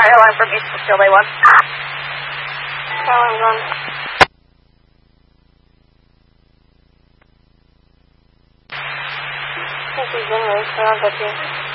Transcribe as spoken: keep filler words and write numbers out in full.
airline from East Field A one. Airline one. I think he's in there, so I'll get you.